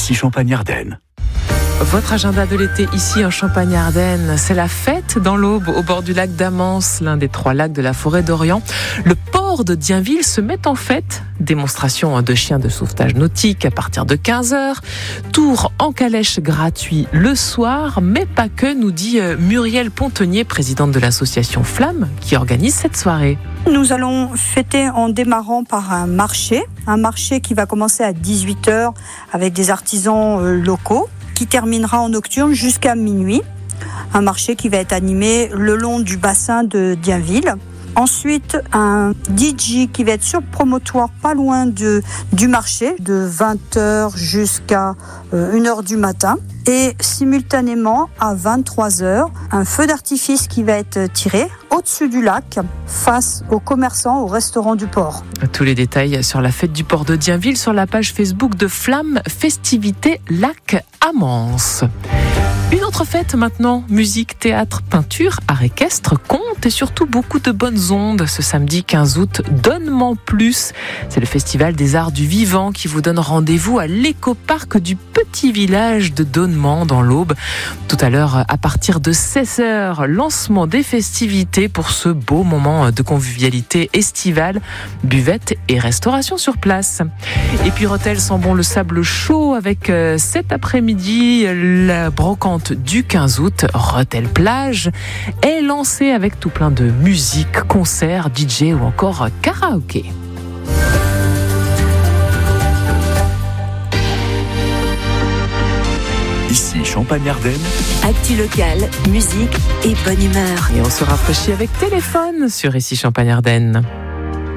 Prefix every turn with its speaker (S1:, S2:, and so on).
S1: Ici Champagne-Ardenne.
S2: Votre agenda de l'été ici en Champagne-Ardenne, c'est la fête dans l'Aube au bord du lac d'Amance, l'un des 3 lacs de la forêt d'Orient. Le port de Dienville se met en fête. Démonstration de chiens de sauvetage nautique à partir de 15h. Tour en calèche gratuit le soir, mais pas que, nous dit Muriel Pontonnier, présidente de l'association Flamme, qui organise cette soirée.
S3: Nous allons fêter en démarrant par un marché qui va commencer à 18h avec des artisans locaux, qui terminera en nocturne jusqu'à minuit. Un marché qui va être animé le long du bassin de Dienville. Ensuite, un DJ qui va être sur le promontoire pas loin du marché, de 20h jusqu'à 1h du matin. Et simultanément, à 23h, un feu d'artifice qui va être tiré au-dessus du lac, face aux commerçants, au restaurant du port.
S2: Tous les détails sur la fête du port de Dienville sur la page Facebook de Flamme Festivités Lac Amance. Une autre fête maintenant, musique, théâtre, peinture, art équestre, conte et surtout beaucoup de bonnes ondes. Ce samedi 15 août, Donnement Plus. C'est le festival des arts du vivant qui vous donne rendez-vous à l'écoparc du petit village de Donnement dans l'Aube. Tout à l'heure, à partir de 16h, lancement des festivités pour ce beau moment de convivialité estivale, buvette et restauration sur place. Et puis Rotel sent bon le sable chaud avec cet après-midi la brocante du 15 août, Rotel Plage, est lancée avec tout plein de musique, concerts, DJ ou encore karaoké.
S1: Ici Champagne-Ardenne.
S4: Actu locale, musique et bonne humeur.
S2: Et on se rafraîchit avec téléphone sur Ici Champagne-Ardenne.